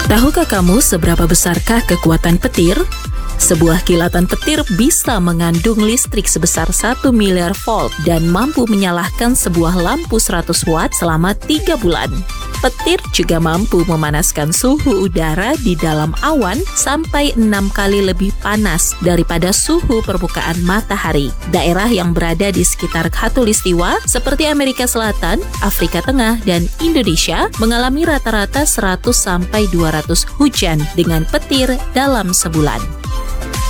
Tahukah kamu seberapa besarkah kekuatan petir? Sebuah kilatan petir bisa mengandung listrik sebesar 1 miliar volt dan mampu menyalakan sebuah lampu 100 watt selama 3 bulan. Petir juga mampu memanaskan suhu udara di dalam awan sampai 6 kali lebih panas daripada suhu permukaan matahari. Daerah yang berada di sekitar khatulistiwa seperti Amerika Selatan, Afrika Tengah, dan Indonesia mengalami rata-rata 100 sampai 200 hujan dengan petir dalam sebulan.